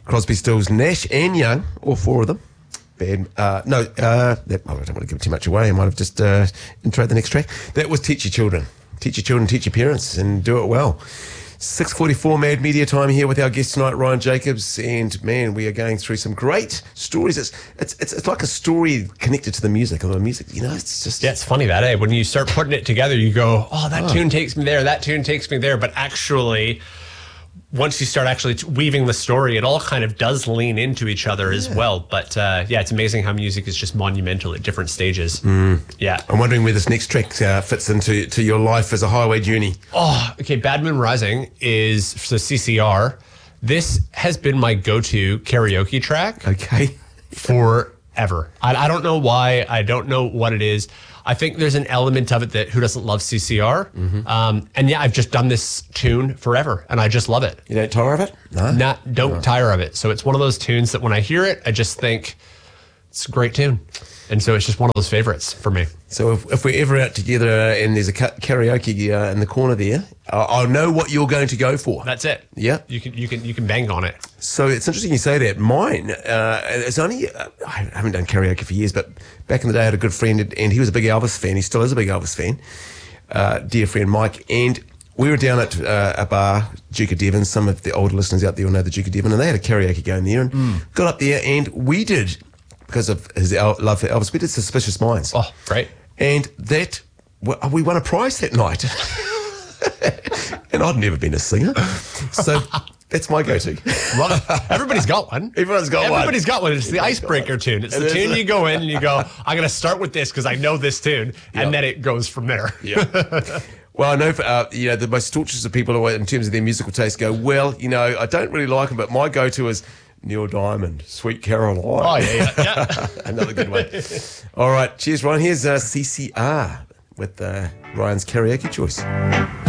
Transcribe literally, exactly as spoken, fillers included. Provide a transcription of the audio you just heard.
Crosby, Stills, Nash and Young, all four of them. Bad, uh, no, uh, that, oh, I don't want to give too much away. I might have just uh, introed the next track. That was Teach Your Children. Teach your children, teach your parents, and do it well. six forty-four Mad Media time here with our guest tonight, Ryan Jacobs, and man, we are going through some great stories. It's it's it's, it's like a story connected to the music, or the music, you know. It's just yeah, it's funny that eh? When you start putting it together, you go, oh, that oh. tune takes me there, that tune takes me there, but actually, once you start actually weaving the story, it all kind of does lean into each other yeah. as well. But uh, yeah, it's amazing how music is just monumental at different stages. Mm. Yeah. I'm wondering where this next track uh, fits into to your life as a highway journey. Oh, okay. Bad Moon Rising is the C C R. This has been my go-to karaoke track. Okay. forever. I, I don't know why. I don't know what it is. I think there's an element of it that who doesn't love C C R? Mm-hmm. Um, and yeah, I've just done this tune forever, and I just love it. You don't tire of it? No. Not, don't no. tire of it. So it's one of those tunes that when I hear it, I just think it's a great tune. And so it's just one of those favorites for me. So if, if we're ever out together and there's a karaoke uh, in the corner there, I'll, I'll know what you're going to go for. That's it. Yeah. You can you can you can bang on it. So it's interesting you say that. Mine, uh, it's only uh, I haven't done karaoke for years, but back in the day I had a good friend, and he was a big Elvis fan. He still is a big Elvis fan. Uh, dear friend Mike, and we were down at uh, a bar, Duke of Devon. Some of the older listeners out there will know the Duke of Devon, and they had a karaoke going there, and mm. got up there, and we did. Because of his el- love for Elvis, we did Suspicious Minds. Oh, great. And that, we won a prize that night. And I'd never been a singer. So that's my go-to. Well, everybody's got one. Everyone's got Everybody's one. Everybody's got one. It's the icebreaker tune. It's the tune you go in and you go, I'm going to start with this because I know this tune. And yep. then it goes from there. Yeah. Well, I know, for, uh, you know, the most torturous of people in terms of their musical taste go, well, you know, I don't really like them, but my go-to is Neil Diamond, Sweet Caroline. Oh, yeah, yeah. yeah. Another good one. All right. Cheers, Ryan. Here's uh, C C R with uh, Ryan's karaoke choice.